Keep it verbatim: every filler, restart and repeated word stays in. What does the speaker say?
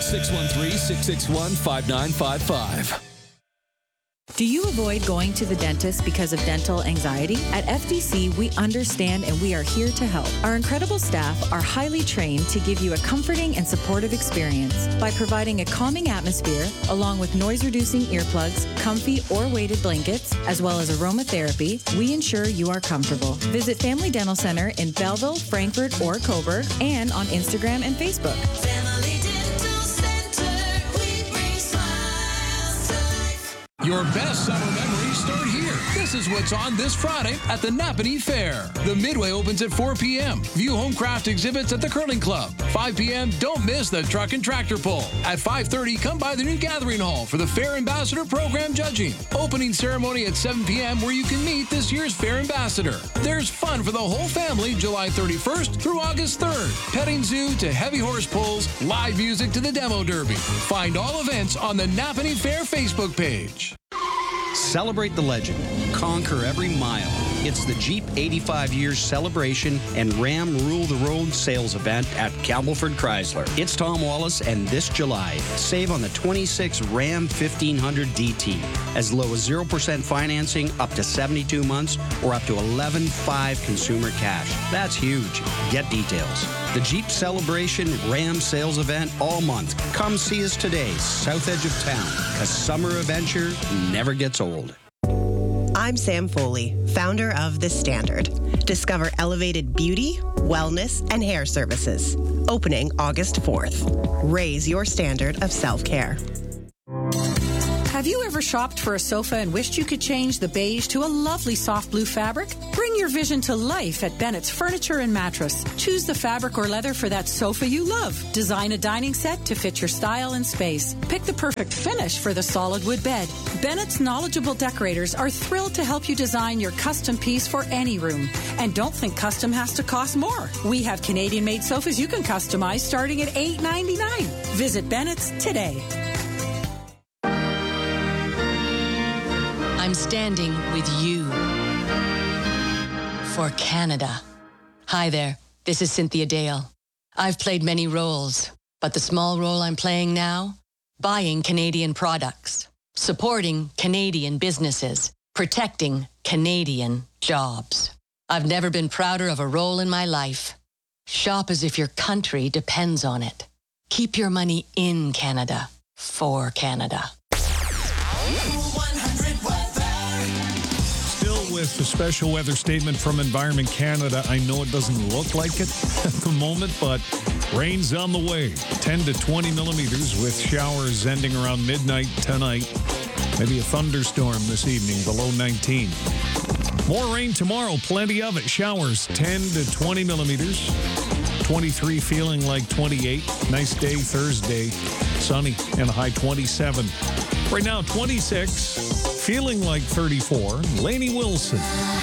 six one three, six six one, five nine five five. Do you avoid going to the dentist because of dental anxiety? At F D C, we understand and we are here to help. Our incredible staff are highly trained to give you a comforting and supportive experience by providing a calming atmosphere along with noise-reducing earplugs, comfy or weighted blankets, as well as aromatherapy. We ensure you are comfortable. Visit Family Dental Center in Belleville, Frankfurt, or Coburg, and on Instagram and Facebook. Family Dental Center, we bring smiles to life. Your best summer memories start here. This is what's on this Friday at the Napanee Fair. The Midway opens at four p.m. View Homecraft exhibits at the Curling Club. five p.m. Don't miss the Truck and Tractor Pull. At five thirty, come by the new Gathering Hall for the Fair Ambassador Program judging. Opening ceremony at seven p.m. where you can meet this year's Fair Ambassador. There's fun for the whole family July thirty-first through August third. Petting zoo to heavy horse pulls, live music to the demo derby. Find all events on the Napanee Fair Facebook page. Celebrate the legend. Conquer every mile. It's the Jeep eighty-five years celebration and Ram Rule the Road sales event at Campbellford Chrysler. It's Tom Wallace, and this July, save on the twenty-six Ram fifteen hundred D T. As low as zero percent financing up to seventy-two months or up to eleven five consumer cash. That's huge. Get details. The Jeep Celebration Ram sales event all month. Come see us today, south edge of town, because summer adventure never gets old. I'm Sam Foley, founder of The Standard. Discover elevated beauty, wellness, and hair services. Opening August fourth. Raise your standard of self-care. Have you ever shopped for a sofa and wished you could change the beige to a lovely soft blue fabric? Bring your vision to life at Bennett's Furniture and Mattress. Choose the fabric or leather for that sofa you love. Design a dining set to fit your style and space. Pick the perfect finish for the solid wood bed. Bennett's knowledgeable decorators are thrilled to help you design your custom piece for any room. And don't think custom has to cost more. We have Canadian-made sofas you can customize starting at eight ninety-nine. Visit Bennett's today. I'm standing with you for Canada. Hi there, this is Cynthia Dale. I've played many roles, but the small role I'm playing now, buying Canadian products, supporting Canadian businesses, protecting Canadian jobs. I've never been prouder of a role in my life. Shop as if your country depends on it. Keep your money in Canada, for Canada. With the special weather statement from Environment Canada. I know it doesn't look like it at the moment, but rain's on the way. ten to twenty millimeters with showers ending around midnight tonight. Maybe a thunderstorm this evening, below nineteen. More rain tomorrow, plenty of it. Showers, ten to twenty millimeters. twenty-three feeling like twenty-eight. Nice day Thursday. Sunny and a high twenty-seven. Right now, twenty-six, feeling like thirty-four. Lainey Wilson.